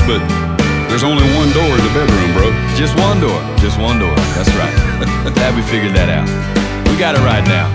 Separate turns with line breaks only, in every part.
but there's only one door in the bedroom, bro.
Just one door. Just one door. That's right. Glad we figured that out. We got it right now.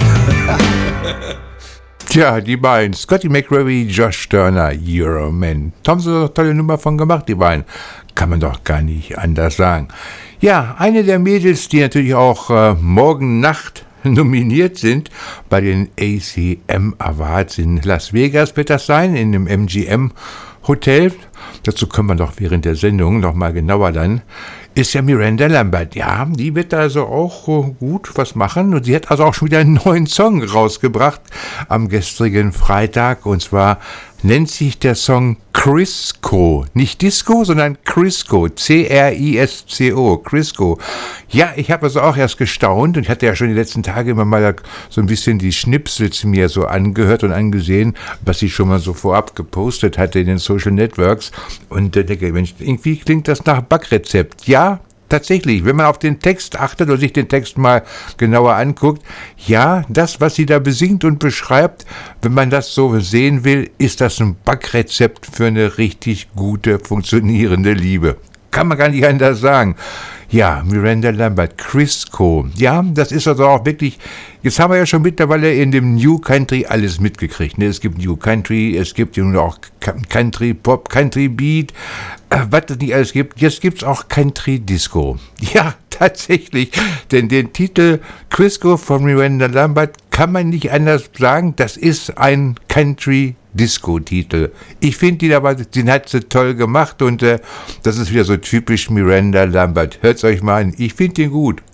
Tja, die beiden, Scotty McCreery, Josh Turner, Euroman. Da haben sie eine tolle Nummer von gemacht, die beiden. Kann man doch gar nicht anders sagen. Ja, eine der Mädels, die natürlich auch morgen Nacht nominiert sind bei den ACM Awards in Las Vegas, wird das sein, in dem MGM Hotel. Dazu kommen wir doch während der Sendung noch mal genauer dann. Ist ja Miranda Lambert. Ja, die wird also auch gut was machen. Und sie hat also auch schon wieder einen neuen Song rausgebracht am gestrigen Freitag. Und zwar nennt sich der Song Crisco. Nicht Disco, sondern Crisco. C-R-I-S-C-O. Crisco. Ja, ich habe also auch erst gestaunt und hatte ja schon die letzten Tage immer mal so ein bisschen die Schnipsels mir so angehört und angesehen, was sie schon mal so vorab gepostet hatte in den Social Networks. Und denke, Mensch, irgendwie klingt das nach Backrezept. Ja, tatsächlich, wenn man auf den Text achtet und sich den Text mal genauer anguckt, ja, das, was sie da besingt und beschreibt, wenn man das so sehen will, ist das ein Backrezept für eine richtig gute, funktionierende Liebe. Kann man gar nicht anders sagen. Ja, Miranda Lambert, Crisco. Ja, das ist also auch wirklich, jetzt haben wir ja schon mittlerweile in dem New Country alles mitgekriegt. Ne? Es gibt New Country, es gibt ja auch Country Pop, Country Beat, was es nicht alles gibt. Jetzt gibt es auch Country Disco. Ja, tatsächlich, denn den Titel Crisco von Miranda Lambert kann man nicht anders sagen, das ist ein Country Disco-Titel. Ich finde den hat sie toll gemacht und das ist wieder so typisch Miranda Lambert. Hört's euch mal an, ich finde den gut.